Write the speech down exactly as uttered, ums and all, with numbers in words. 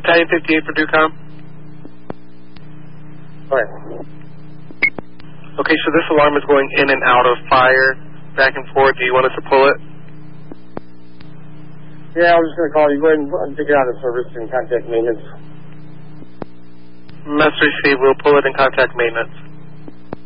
Battalion fifty-eight for DUCOM. Alright. Okay, so this alarm is going in and out of fire, back and forth. Do you want us to pull it? Yeah, I'm just going to call you. Go ahead and take it out of service and contact maintenance. Must receive. We'll pull it and contact maintenance.